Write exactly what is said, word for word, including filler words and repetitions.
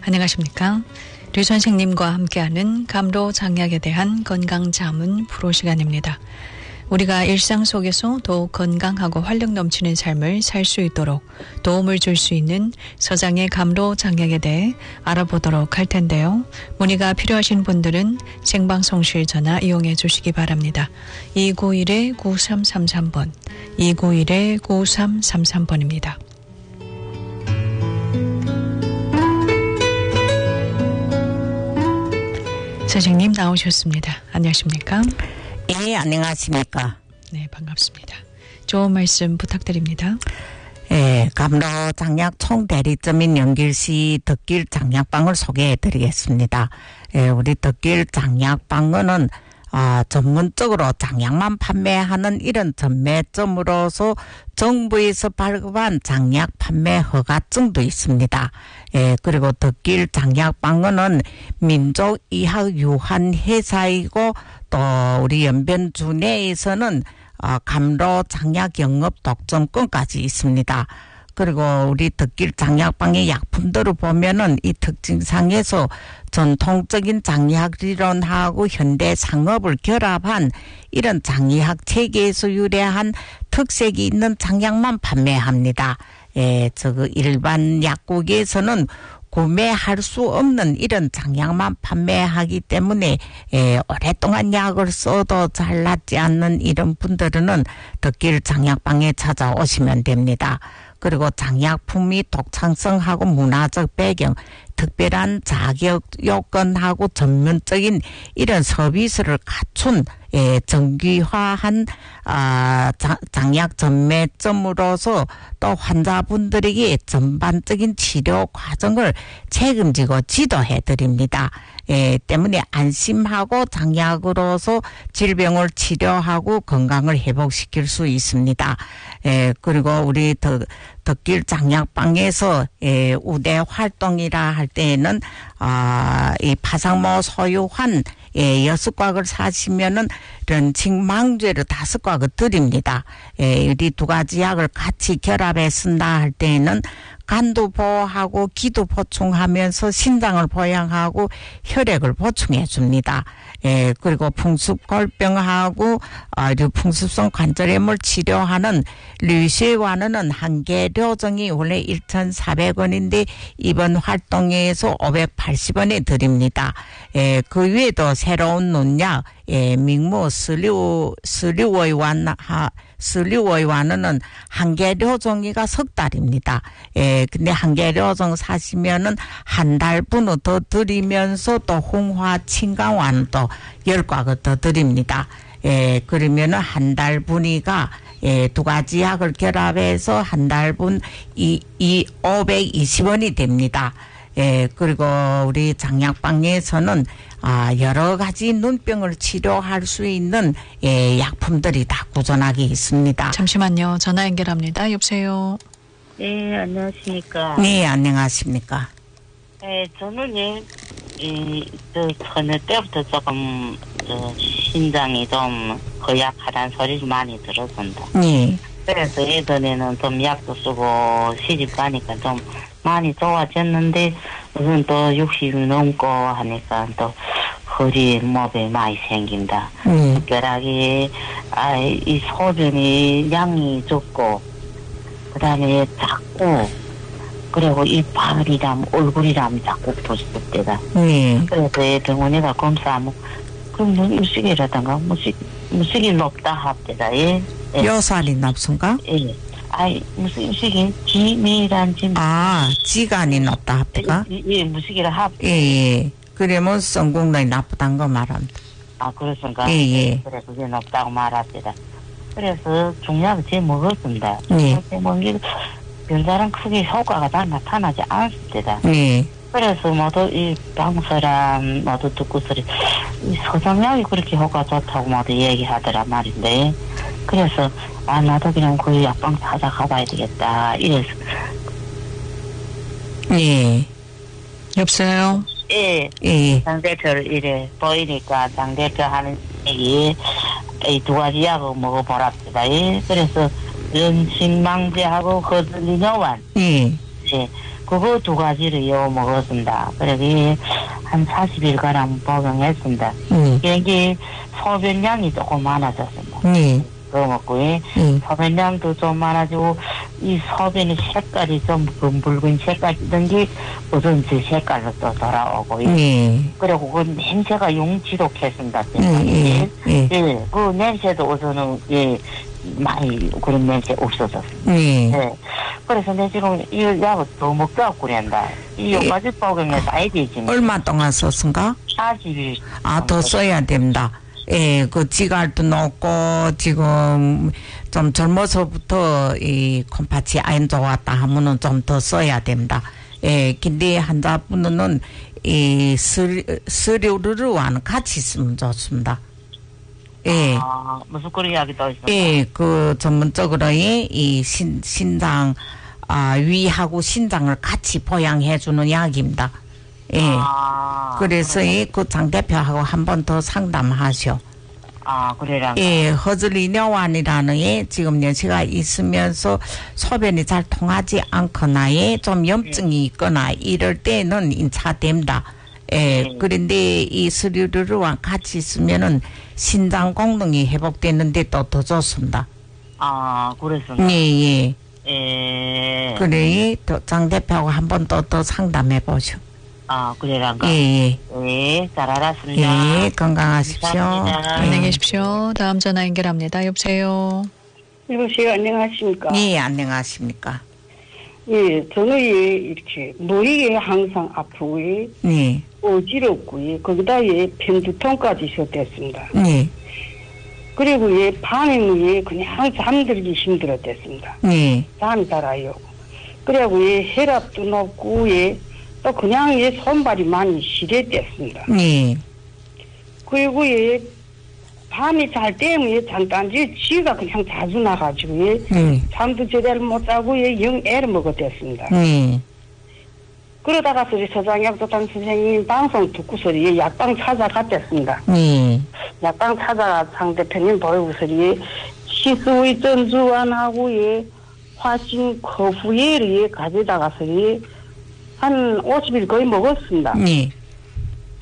안녕하십니까? 류 선생님과 함께하는 감로장약에 대한 건강자문 프로 시간입니다. 우리가 일상 속에서 더욱 건강하고 활력 넘치는 삶을 살 수 있도록 도움을 줄 수 있는 서장의 감로장약에 대해 알아보도록 할 텐데요. 문의가 필요하신 분들은 생방송실 전화 이용해 주시기 바랍니다. 이구일 구삼삼삼 번, 이구일 구삼삼삼 번입니다. 선생님 나오셨습니다. 안녕하십니까? 예, 안녕하십니까? 네, 반갑습니다. 좋은 말씀 부탁드립니다. 예, 감로장약 총대리점인 연길시 덕길 장약방을 소개해 드리겠습니다. 예, 우리 덕길 장약방은 아, 전문적으로 장약만 판매하는 이런 전매점으로서 정부에서 발급한 장약 판매 허가증도 있습니다. 예, 그리고 덕길 장약방은 민족의학유한회사이고 또 우리 연변주 내에서는 어, 감로 장약 영업 독점권까지 있습니다. 그리고 우리 덕길 장약방의 약품들을 보면은 이 특징상에서 전통적인 장약理論하고 현대 상업을 결합한 이런 장의학 체계에서 유래한 특색이 있는 장약만 판매합니다. 예, 저거 일반 약국에서는 구매할 수 없는 이런 장약만 판매하기 때문에 예, 오랫동안 약을 써도 잘 낫지 않는 이런 분들은 덕길 장약방에 찾아오시면 됩니다. 그리고 장약품이 독창성하고 문화적 배경, 특별한 자격 요건하고 전문적인 이런 서비스를 갖춘 예, 정기화한 아, 자, 장약 전매점으로서 또 환자분들에게 전반적인 치료 과정을 책임지고 지도해 드립니다. 예, 때문에 안심하고 장약으로서 질병을 치료하고 건강을 회복시킬 수 있습니다. 예, 그리고 우리 덕, 덕길 장약방에서 예, 우대 활동이라 할 때에는 아, 이 파상모 소유한 예, 여섯 곽을 사시면은 런칭 망죄를 다섯 곽을 드립니다. 예, 이 두 가지 약을 같이 결합해 쓴다 할 때에는 간도 보호하고 기도 보충하면서 신장을 보양하고 혈액을 보충해 줍니다. 예, 그리고 풍습골병하고 어, 풍습성 관절염을 치료하는 류시와는 한계료정이 원래 천사백 원인데 이번 활동에서 오백팔십 원에 드립니다. 예, 그 외에도 새로운 논약 예, 민무 스류 스류의완하 스류의완은 한계료정이가 석 달입니다. 예, 근데 한계료정 사시면은 한 달 분을 더 드리면서 또 홍화清肝丸도 열 곽을 더 드립니다. 예, 그러면은 한 달 분이가 예, 두 가지 약을 결합해서 한 달 분 이, 이 오백이십 원이 됩니다. 예, 그리고 우리 장약방에서는 아, 여러 가지 눈병을 치료할 수 있는 예, 약품들이 다 꾸준하게 있습니다. 잠시만요. 전화 연결합니다. 여보세요. 네, 안녕하십니까. 네, 안녕하십니까. 네, 저는 예, 이, 그, 어느 때부터 조금, 저, 신장이 좀 허약하다는 소리를 많이 들었습니다. 네. 그래서 예전에는 좀 약도 쓰고 시집 가니까 좀 많이 좋아졌는데, 무슨 또 육십이 넘고 하니까 또 허리, 목에 많이 생긴다. 네. 특별하게, 아, 이 소변이 양이 적고, 그 다음에 작고, 그리고 이빨이랑 얼굴이랑 자꾸 부을 때가. 네. 그래서 병원에 가 검사하면, 그럼 뭐 무식이라던가, 무식, 무식이 높다 합니다. 예. 예. 뼈살이 높은가? 예. 아이, 무슨 무식이 기미란 지. 아, 지간이 높다 합니까? 예, 예, 무식이라 합. 예, 예. 그러면 성공률이 나쁘다는 거 말합니다. 아, 그렇습니까? 예, 예. 그래, 그게 높다고 말합니다. 그래서 중약을 제 먹었습니다. 예. 제 먹은 게 별다른 크게 효과가 다 나타나지 않습니다. 예. 그래서 모두 이 방사람 모두 듣고 소리 이 서장약이 그렇게 효과 좋다고 모두 얘기하더라 말인데 그래서 아 나도 그냥 그 약방 찾아가 봐야 되겠다 이래서 예. 여보세요. 예, 예. 장대표를 이래 보이니까 장대표 하는 얘기 이 두 가지 약을 먹어보랍니다. 예, 그래서 연신망제하고 거들리뇨만 예. 예, 그거 두 가지를요 먹었습니다. 그러기 한 사십 일가량 복용했습니다. 음. 여기 소변량이 조금 많아졌습니다. 네. 그거 먹고 예. 음. 소변량도 좀 많아지고 이 소변의 색깔이 좀 붉은 색깔 든게 무슨 그 색깔로 또 돌아오고 예. 네. 그리고 그 냄새가 용 지독했습니다. 예, 예, 예. 예, 그 냄새도 우선은 예 많이 그런 냄새 없어졌습니다. 네. 네. 그래서 내 지금 이 약을 더 먹자고 그랬다. 이 요까지 복용해서 아야 되지. 얼마 동안 썼은가? 사십 일. 아, 더 써야 됩니다. 예, 그 지갈도 높고, 지금 좀 젊어서부터 이 콩팥이 안 좋았다 하면은 좀 더 써야 됩니다. 예, 근데 환자분은 이 스, 스류르르와는 같이 쓰면 좋습니다. 예. 아, 무슨 그런 이야기 또 있어? 예, 그 전문적으로 이, 이 신, 신장, 아, 위하고 신장을 같이 보양해주는 약입니다. 예. 아, 그래서 그래. 이 그 장 대표하고 한 번 더 상담하셔. 아, 그래라. 예, 허즐리뇨환이라는 예, 지금 연세가 있으면서 소변이 잘 통하지 않거나 예, 좀 염증이 있거나 이럴 때는 인차됩니다. 예, 네. 그런데 이 스류르르와 같이 있으면은 신장功能이 회복되는데 또 더 좋습니다. 아, 그랬습니다. 예, 예. 예. 그래, 또 장 대표하고 한 번 더 또 상담해 보셔. 아, 그래란가? 예, 예. 예, 잘 알았습니다. 예, 건강하십시오. 감사합니다. 안녕히 예. 계십시오. 다음 전화 연결합니다. 여보세요. 여보세요, 안녕하십니까? 예, 안녕하십니까. 예, 저는 예, 이렇게 머리가 항상 아프고, 예, 네, 어지럽고, 예, 거기다 예, 편두통까지 있었댔습니다. 네, 그리고 예, 밤에는 예, 그냥 잠들기 힘들었댔습니다. 네, 잠이 잘 와요. 그리고 예, 혈압도 높고, 예, 또 그냥 예, 손발이 많이 시렸댔습니다. 네, 그리고 예, 밤에 잘 때면 예, 잠깐지 쥐가 그냥 자주 나가지고, 예, 네, 잠도 제대로 못 자고 예, 영 애를 먹었댔습니다. 네, 그러다가 소리 서장약도단 선생님 방송 듣고서리 예, 약방 찾아갔댔습니다. 네, 약방 찾아가 상대편님 보이고서리 시스의 전주환하고 예, 화신 거부예를 예, 가져다가서리 한 오십 일 거의 먹었습니다. 네,